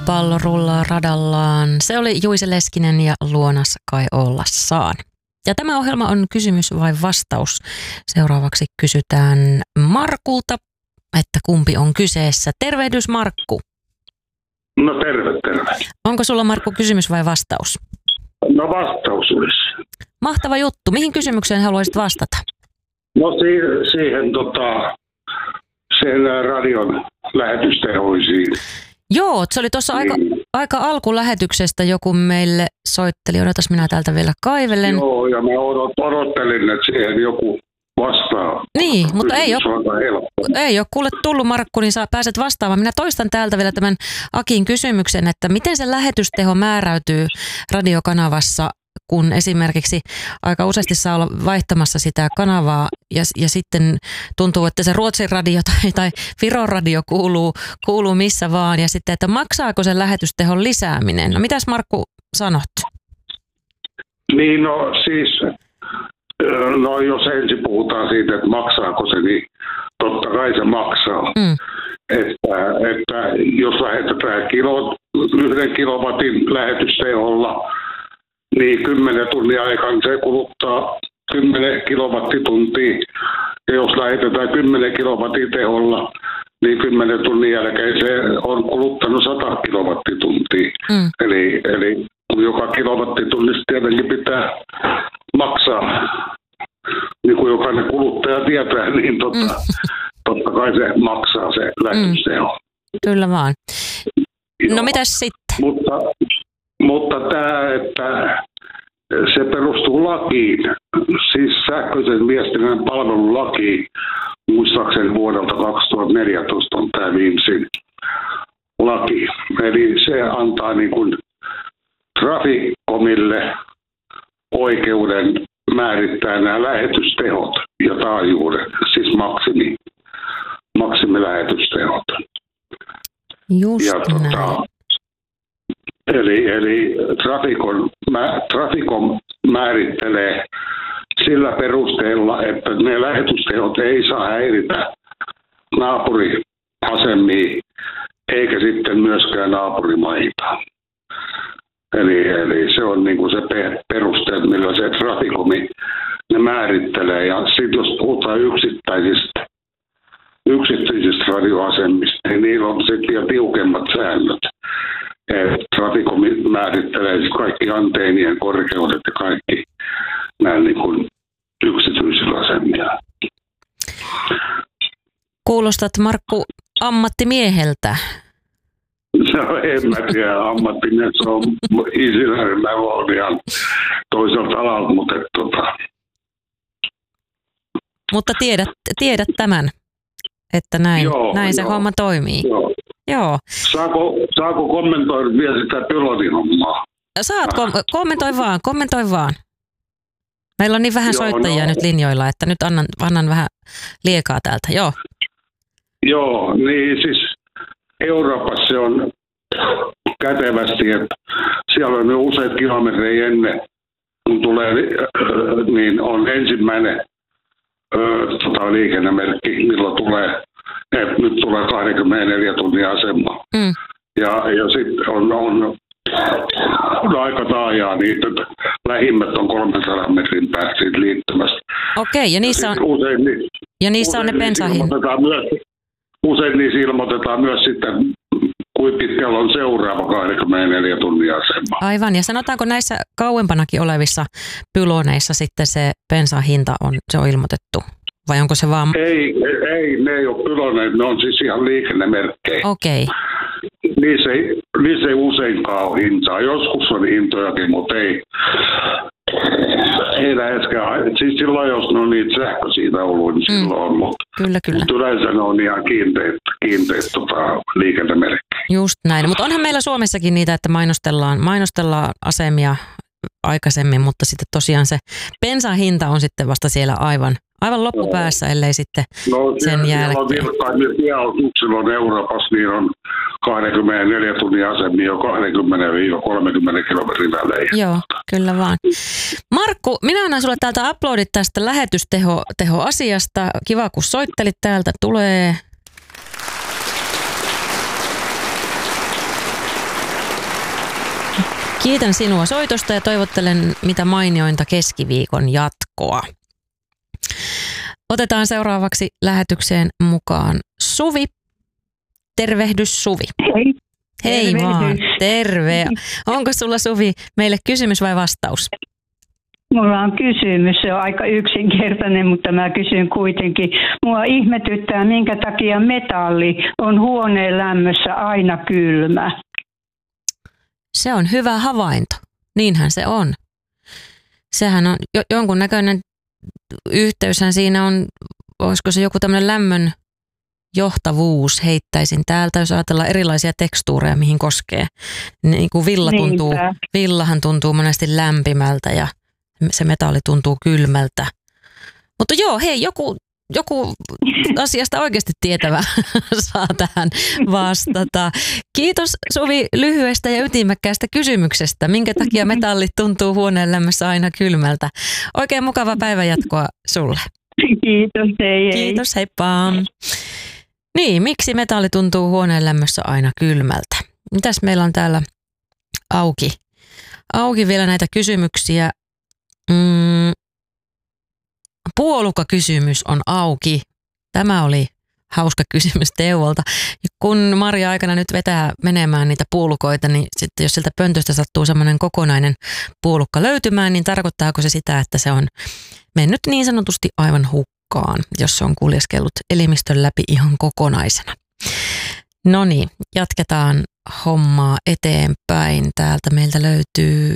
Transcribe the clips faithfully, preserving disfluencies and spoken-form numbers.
Pallo rullaa radallaan. Se oli Juise Leskinen ja Luonas kai ollassaan. Ja tämä ohjelma on kysymys vai vastaus. Seuraavaksi kysytään Markulta, että kumpi on kyseessä. Tervehdys Markku. No terve, terve. Onko sulla Markku kysymys vai vastaus? No vastaus olisi. Mahtava juttu. Mihin kysymykseen haluaisit vastata? No siihen, siihen tota, sen radion lähetystehoisiin. Joo, se oli tuossa aika, aika alkulähetyksestä joku meille soitteli. Odotas, minä täältä vielä kaivelen. Joo, ja mä odot, odottelin, että siihen joku vastaa. Niin, mutta ei ole, ei ole kuule tullut Markku, niin saa, pääset vastaamaan. Minä toistan täältä vielä tämän Akin kysymyksen, että miten se lähetysteho määräytyy radiokanavassa, kun esimerkiksi aika useasti saa olla vaihtamassa sitä kanavaa ja, ja sitten tuntuu, että se Ruotsin radio tai, tai Viron radio kuuluu, kuuluu missä vaan ja sitten, että maksaako sen lähetystehon lisääminen? No mitäs Markku sanot? Niin no siis, no jos ensin puhutaan siitä, että maksaako se, niin totta kai se maksaa. Mm. Että, että jos lähetetään kilo, yhden kilowatin lähetysteholla, niin kymmenen tunnin aikana se kuluttaa kymmenen kilowattituntia. Ja jos lähetetään kymmenen kilowattin teholla, niin kymmenen tunnin jälkeen se on kuluttanut sata kilowattituntia. Mm. Eli, eli joka kilowattitunnista tietenkin pitää maksaa, niin kuin jokainen kuluttaja tietää, niin totta, mm. totta kai se maksaa se lähetysteho. Mm. Kyllä vaan. No, no mitäs sitten? Mutta, mutta tämä, että se perustuu lakiin, siis sähköisen viestinnän palvelulakiin, muistaakseni vuodelta kaksituhattaneljätoista on tämä viimeisin laki. Eli se antaa niin kuin Traficomille oikeuden määrittää nämä lähetystehot ja taajuudet, siis maksimi, maksimilähetystehot. Just ja, tota, eli eli Traficom, mä, Traficom määrittelee sillä perusteella, että ne lähetystehot ei saa häiritä naapuriasemia eikä sitten myöskään naapurimaita. Eli, eli se on niin kuin se peruste, millä se Traficomi ne määrittelee. Ja sitten jos puhutaan yksittäisistä, yksittäisistä radioasemista, niin niillä on sitten jo tiukemmat säännöt. Traficomi määrittelee kaikki anteenien korkeudet ja kaikki nämä niin kuin yksityisillä asemilla. Kuulostat Markku ammattimieheltä. No en mä tiedä, ammattimies on insinööri, mä olen ihan toiselta alalta, mutta tota. Mutta tiedät, tiedät tämän, että näin, joo, näin se joo, homma toimii. Joo. Joo. Saako, saako kommentoida vielä sitä pilotin-hommaa? Saat, kom- kommentoi vaan, kommentoi vaan. Meillä on niin vähän joo, soittajia no. nyt linjoilla, että nyt annan, annan vähän liekaa täältä, joo. Joo, niin siis Euroopassa se on kätevästi, että siellä on jo useat kilometrejä ennen, kun tulee, niin on ensimmäinen tota, liikennemerkki, milloin tulee, että nyt tulee kaksikymmentäneljä tunnin asema. Mm. Ja, ja sitten on, on, on aika taajaa niitä, että lähimmät on kolmensadan metrin päästä siitä liittymästä. Okei, ja niissä on, usein, ja niissä on ne bensahin. Usein niissä ilmoitetaan myös sitten, kuinka pitkällä on seuraava kaksikymmentäneljä tunnin asema. Aivan, ja sanotaanko näissä kauempanakin olevissa pyloneissa sitten se bensan hinta on, se on ilmoitettu? Vai onko se vaan... Ei, ei ne ei ole pyloneet, ne on siis ihan liikennemerkkejä. Okei. Okay. Niissä ei, niissä ei useinkaan ole hintaa. Joskus on hintojakin, mutta ei, ei läheskään. Siis silloin, jos ne on niitä sähköisiä ollut, niin silloin mm. on. Mutta, kyllä, kyllä. mutta yleensä ne on ihan kiinteät, kiinteät tota, liikennemerkkejä. Just näin. Mutta onhan meillä Suomessakin niitä, että mainostellaan, mainostellaan asemia aikaisemmin, mutta sitten tosiaan se bensan hinta on sitten vasta siellä aivan, aivan loppupäässä, ellei sitten no, sen jälkeen. Siellä on vilkkaimmin tieosuuksilla on Euroopassa, niin on kaksikymmentäneljä tunnin asemia jo kaksikymmentä kolmekymmentä kilometrin välein. Joo, kyllä vaan. Markku, minä annan sulle täältä uploadit tästä lähetysteho-asiasta. Kiva, kun soittelit täältä. Tulee... Kiitän sinua soitosta ja toivottelen mitä mainiointa keskiviikon jatkoa. Otetaan seuraavaksi lähetykseen mukaan Suvi. Tervehdys Suvi. Hei. Hei Tervehdys. vaan, terve. Onko sulla Suvi meille kysymys vai vastaus? Mulla on kysymys, se on aika yksinkertainen, mutta mä kysyn kuitenkin. Mua ihmetyttää, minkä takia metalli on huoneen lämmössä aina kylmä. Se on hyvä havainto. Niinhän se on. Sehän on jo, jonkunnäköinen yhteyshän siinä on, olisiko se joku tämmöinen lämmön johtavuus, heittäisin täältä, jos ajatellaan erilaisia tekstuureja, mihin koskee. Niin kuin villa tuntuu, villahan tuntuu monesti lämpimältä ja se metalli tuntuu kylmältä. Mutta joo, hei, joku, joku asiasta oikeasti tietävä saa tähän vastata. Kiitos Suvi lyhyestä ja ytimekkäästä kysymyksestä. Minkä takia metalli tuntuu huoneen lämmössä aina kylmältä? Oikein mukava päivänjatkoa sulle. Kiitos, hei hei. Kiitos, heippa. Niin, miksi metalli tuntuu huoneen lämmössä aina kylmältä? Mitäs meillä on täällä auki? Auki vielä näitä kysymyksiä. Mm, puolukakysymys on auki. Tämä oli hauska kysymys Teuvolta. Kun Maria aikana nyt vetää menemään niitä puolukoita, niin sitten jos sieltä pöntöstä sattuu semmoinen kokonainen puolukka löytymään, niin tarkoittaako se sitä, että se on mennyt niin sanotusti aivan hukkaan, jos se on kuljeskellut elimistön läpi ihan kokonaisena? No niin, jatketaan hommaa eteenpäin. Täältä meiltä löytyy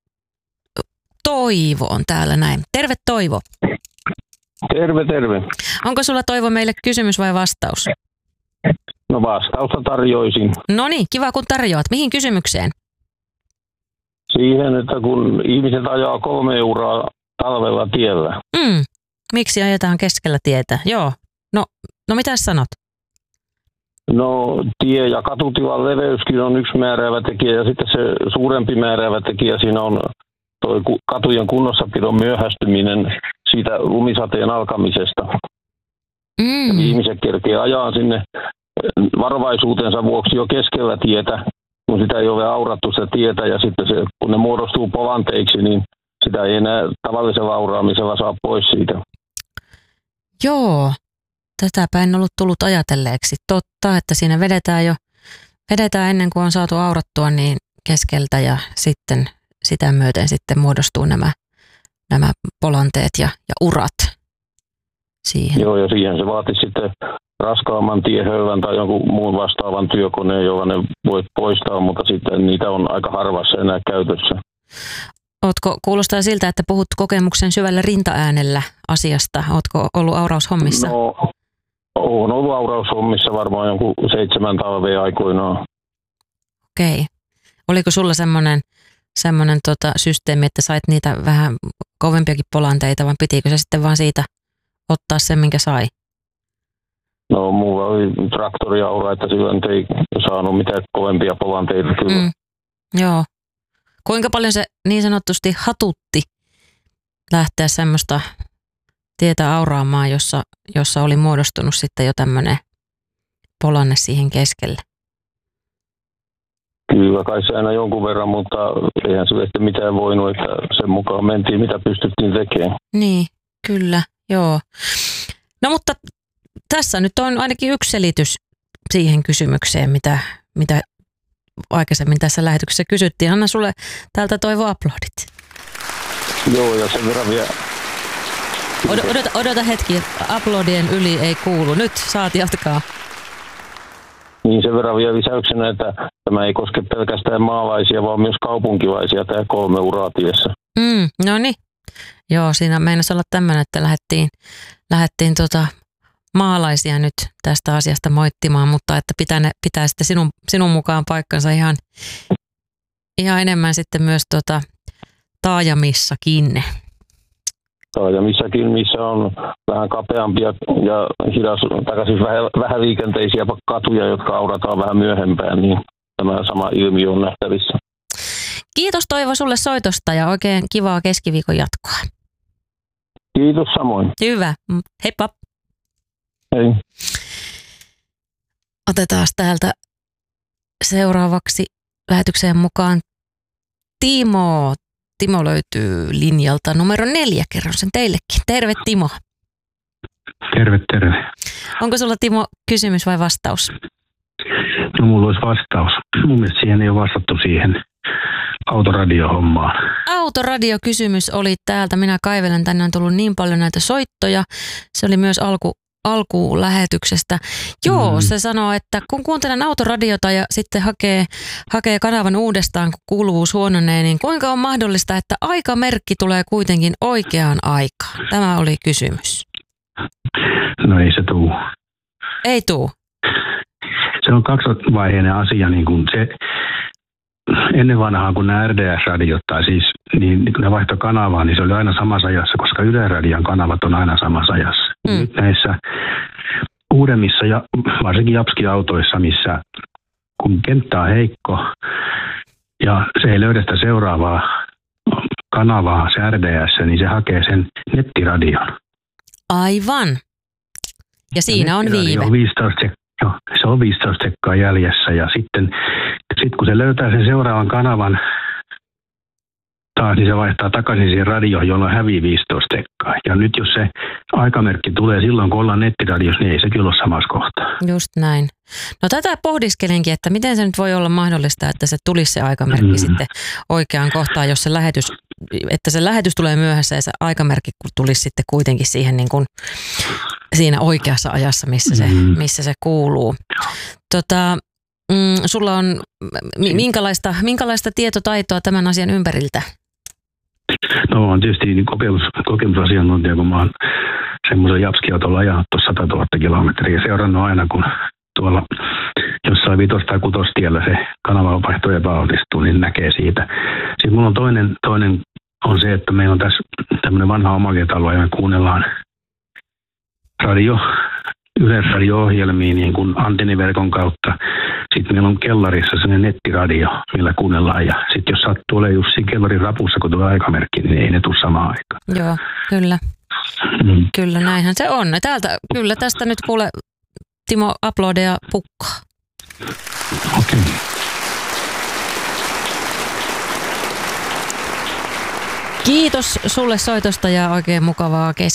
Toivo on täällä näin. Terve Toivo. Terve, terve. Onko sulla Toivo meille kysymys vai vastaus? No vastausta tarjoisin. No niin, kiva kun tarjoat. Mihin kysymykseen? Siihen, että kun ihmiset ajaa kolme euroa talvella tiellä. Mm. Miksi ajetaan keskellä tietä? Joo. No, no mitä sanot? No tie- ja katutilan leveyskin on yksi määräävä tekijä ja sitten se suurempi määräävä tekijä siinä on toi katujen kunnossapidon myöhästyminen siitä lumisateen alkamisesta. Mm. Ihmiset kerkee ajaa sinne varovaisuutensa vuoksi jo keskellä tietä, kun sitä ei ole aurattu sitä tietä ja sitten se, kun ne muodostuu polanteiksi, niin sitä ei enää tavallisella auraamisella saa pois siitä. Joo, tätäpä en ollut tullut ajatelleeksi. Totta, että siinä vedetään jo, vedetään ennen kuin on saatu aurattua niin keskeltä ja sitten sitä myöten sitten muodostuu nämä, nämä polanteet ja, ja urat siihen. Joo, ja siihen se vaatisi sitten raskaamman tiehöylän tai jonkun muun vastaavan työkoneen, jolla ne voi poistaa, mutta sitten niitä on aika harvassa enää käytössä. Ootko, kuulostaa siltä, että puhut kokemuksen syvällä rintaäänellä asiasta. Ootko ollut auraushommissa? No, olen ollut auraushommissa varmaan jonkun seitsemän talvea aikoinaan. Okei. Oliko sulla semmoinen semmoinen tota, systeemi, että sait niitä vähän kovempiakin polanteita, vai pitikö se sitten vaan siitä ottaa sen, minkä sai? No, mulla oli traktoriaura, että silloin ei saanut mitään kovempia polanteita kyllä. Mm. Joo. Kuinka paljon se niin sanotusti hatutti lähteä semmoista tietä auraamaan, jossa, jossa oli muodostunut sitten jo tämmöinen polanne siihen keskelle? Kyllä kai se aina jonkun verran, mutta eihän se sitten mitään voinut, että sen mukaan mentiin, mitä pystyttiin tekemään. Niin, kyllä, joo. No mutta tässä nyt on ainakin yksi selitys siihen kysymykseen, mitä, mitä aikaisemmin tässä lähetyksessä kysyttiin. Anna sulle täältä Toivo aplodit. Joo, ja sen verran vielä. Od- odota, odota hetki, aplodien yli ei kuulu. Nyt saat jatkaa. Niin sen verran vielä lisäyksenä, että tämä ei koske pelkästään maalaisia, vaan myös kaupunkilaisia tämä kolme uraa tiessä. Mm, no niin. Joo, siinä meinasi olla tämmöinen, että lähdettiin, lähdettiin tota maalaisia nyt tästä asiasta moittimaan, mutta että pitää, ne, pitää sitten sinun, sinun mukaan paikkansa ihan, ihan enemmän sitten myös tota taajamissakin. Taajamissakin, missä on vähän kapeampia ja hidas, tai siis vähän, vähän liikenteisiä katuja, jotka aurataan vähän myöhempään, niin tämä sama ilmiö on nähtävissä. Kiitos Toivo sulle soitosta ja oikein kivaa keskiviikon jatkoa. Kiitos samoin. Hyvä. Heippa. Hei. Otetaan täältä seuraavaksi lähetykseen mukaan Timo. Timo löytyy linjalta numero neljä, kerron sen teillekin. Terve Timo. Terve, terve. Onko sulla Timo kysymys vai vastaus? No mulla olisi vastaus. Mun mielestä siihen ei ole vastattu siihen autoradiohommaan. Autoradiokysymys oli täältä. Minä kaivelen, tänne on tullut niin paljon näitä soittoja. Se oli myös alku, alkulähetyksestä. Joo, mm. se sanoo, että kun kuuntelen autoradiota ja sitten hakee, hakee kanavan uudestaan, kun kuuluvuus huononee, niin kuinka on mahdollista, että aikamerkki tulee kuitenkin oikeaan aikaan? Tämä oli kysymys. No ei se tuu. Ei tuu. Se on kaksivaiheinen asia, niin kuin se ennen vanhaa, kun nämä R D S-radiot, tai siis niin, kun ne vaihtoi kanavaa, niin se oli aina samassa ajassa, koska Yle-radion kanavat on aina samassa ajassa. Mm. Nyt näissä uudemmissa, ja varsinkin Japski-autoissa, missä kun kenttä on heikko, ja se ei löydä sitä seuraavaa kanavaa, se R D S, niin se hakee sen nettiradion. Aivan. Ja siinä ja on viive. On viisitoista sek- jo, se on viisitoista sekkaa jäljessä ja sitten sit kun se löytää sen seuraavan kanavan taas, niin se vaihtaa takaisin siihen radioon, jolloin hävii viisitoista sekkaa. Ja nyt jos se aikamerkki tulee silloin, kun ollaan nettiradiossa, niin ei se kyllä ole samassa kohtaa. Just näin. No tätä pohdiskelenkin, että miten se nyt voi olla mahdollista, että se tulisi se aikamerkki mm. sitten oikeaan kohtaan, jos se lähetys, että se lähetys tulee myöhässä ja se aikamerkki tulisi sitten kuitenkin siihen niin kuin siinä oikeassa ajassa, missä se, mm. missä se kuuluu. Tota, mm, sulla on minkälaista, minkälaista tietotaitoa tämän asian ympäriltä? No on tietysti niin kokemus, kokemusasiantuntija, kun mä oon semmoisen Japski-autolla ajanut tuossa sata tuhatta kilometriä ja seurannut aina, kun tuolla jossain vitos- tai kutostiellä se kanavavaihto epäonnistuu, niin näkee siitä. Sitten mulla on toinen, toinen on se, että meillä on tässä tämmöinen vanha omakotitalo ja me kuunnellaan radio, yleisradio-ohjelmia niin kuin antenniverkon kautta. Sitten meillä on kellarissa sellainen nettiradio, millä kuunnellaan. Ja sitten jos sattuu olemaan just siinä kellarin rapussa, kun tulee aikamerkki, niin ei ne tule samaan aikaan. Joo, kyllä. Mm. Kyllä, näinhän se on. Täältä, kyllä tästä nyt kuule, Timo, uploadeja pukkaa. Okei. Okay. Kiitos sulle soitosta ja oikein mukavaa